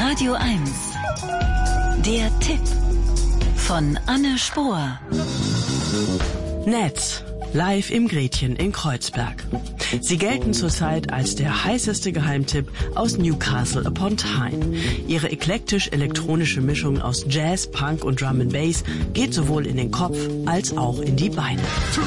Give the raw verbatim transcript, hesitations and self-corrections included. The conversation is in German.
Radio eins. Der Tipp von Anne Spohr. Nets, live im Gretchen in Kreuzberg. Sie gelten zurzeit als der heißeste Geheimtipp aus Newcastle upon Tyne. Ihre eklektisch-elektronische Mischung aus Jazz, Punk und Drum and Bass geht sowohl in den Kopf als auch in die Beine.